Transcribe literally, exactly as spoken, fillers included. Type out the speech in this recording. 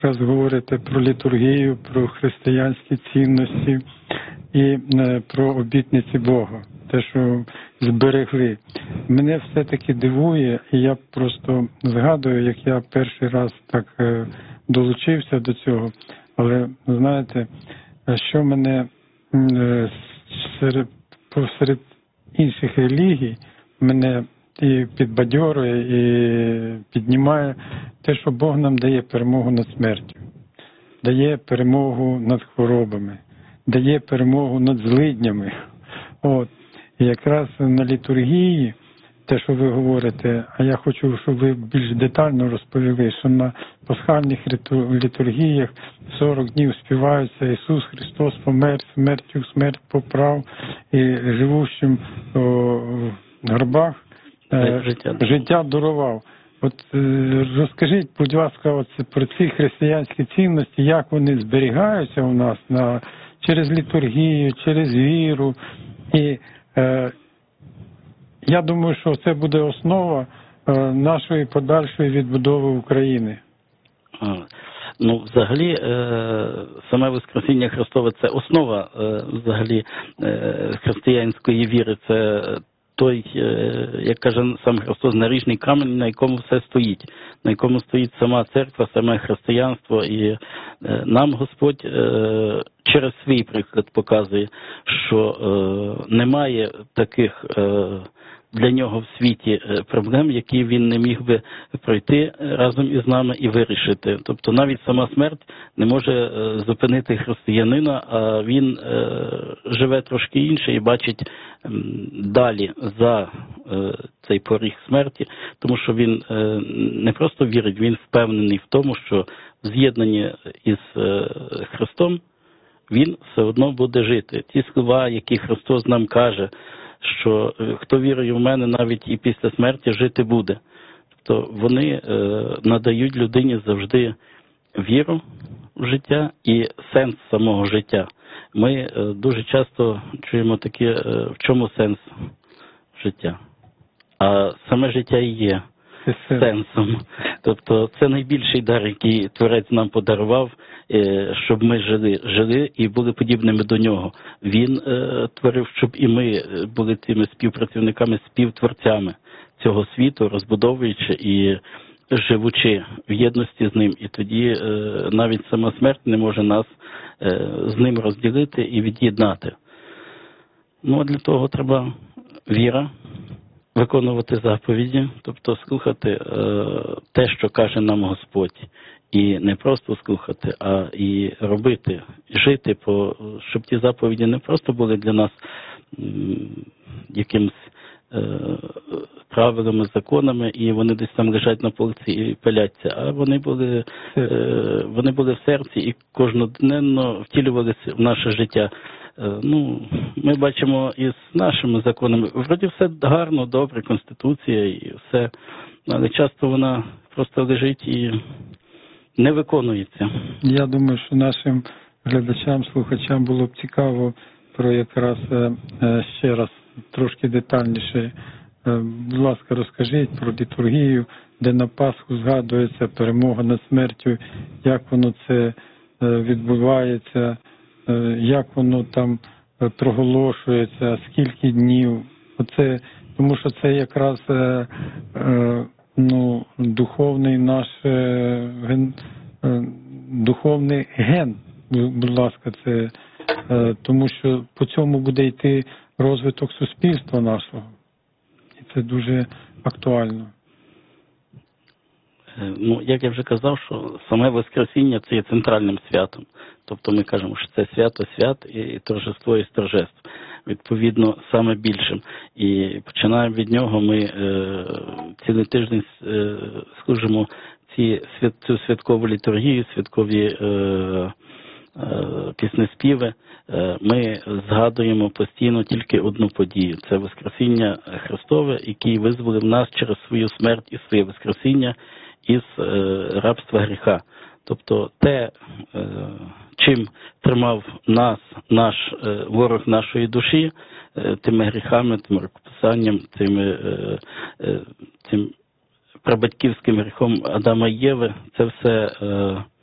раз говорите про літургію, про християнські цінності і про обітниці Бога, те, що зберегли. Мене все-таки дивує, і я просто згадую, як я перший раз так долучився до цього, але, знаєте, що мене серед, посеред інших релігій, мене і підбадьорює, і піднімає те, що Бог нам дає перемогу над смертю, дає перемогу над хворобами, дає перемогу над злиднями. От. І якраз на літургії, те, що ви говорите, а я хочу, щоб ви більш детально розповіли, що на пасхальних літургіях сорок днів співаються «Ісус Христос помер, смертю смерть поправ, і живущим в гробах життя, життя дарував». От розкажіть, будь ласка, оце про ці християнські цінності, як вони зберігаються у нас на, через літургію, через віру. І е, я думаю, що це буде основа е, нашої подальшої відбудови України. А, ну, взагалі, е, саме Воскресіння Христове – це основа е, взагалі е, християнської віри. Це той, як каже сам Христос, наріжний камінь, на якому все стоїть, на якому стоїть сама церква, саме християнство. І нам Господь через свій приклад показує, що немає таких для нього в світі проблем, які він не міг би пройти разом із нами і вирішити. Тобто навіть сама смерть не може зупинити християнина, а він живе трошки інше і бачить далі за цей поріг смерті, тому що він не просто вірить, він впевнений в тому, що в з'єднанні із Христом він все одно буде жити. Ті слова, які Христос нам каже, що хто вірує в мене, навіть і після смерті жити буде. Тобто вони е, надають людині завжди віру в життя і сенс самого життя. Ми е, дуже часто чуємо таке, е, в чому сенс життя. А саме життя і є сенсом. Тобто це найбільший дар, який Творець нам подарував, щоб ми жили, жили і були подібними до нього. Він е, творив, щоб і ми були тими співпрацівниками, співтворцями цього світу, розбудовуючи і живучи в єдності з ним. І тоді е, навіть сама смерть не може нас е, з ним розділити і від'єднати. Ну, а для того треба віра, виконувати заповіді, тобто слухати е, те, що каже нам Господь. І не просто слухати, а і робити, жити, по, щоб ті заповіді не просто були для нас м, якимось е, правилами, законами, і вони десь там лежать на полиці і пиляться, а вони були, е, вони були в серці і кожноденно втілювалися в наше життя. Е, ну, ми бачимо і з нашими законами, вроді все гарно, добре, Конституція і все, але часто вона просто лежить і не виконується. Я думаю, що нашим глядачам, слухачам було б цікаво про якраз ще раз трошки детальніше. Будь ласка, розкажіть про літургію, де на Пасху згадується перемога над смертю, як воно це відбувається, як воно там проголошується, скільки днів. Оце, тому що це якраз ну, духовний наш ген, духовний ген, будь ласка, це тому що по цьому буде йти розвиток суспільства нашого. І це дуже актуально. Ну, як я вже казав, що саме Воскресіння – це є центральним святом. Тобто ми кажемо, що це свято свят і торжество із торжеств. Відповідно, саме більшим. І починаємо від нього, ми е, цілий тиждень е, служимо ці, свят, цю святкову літургію, святкові е, е, піснеспіви. Е, ми згадуємо постійно тільки одну подію. Це Воскресіння Христове, який визволив нас через свою смерть і своє Воскресіння із е, рабства гріха. Тобто те, е, чим тримав нас, наш е, ворог нашої душі, е, тими гріхами, тим рукописанням, тими, е, е, цим прабатьківським гріхом Адама і Єви, це все е,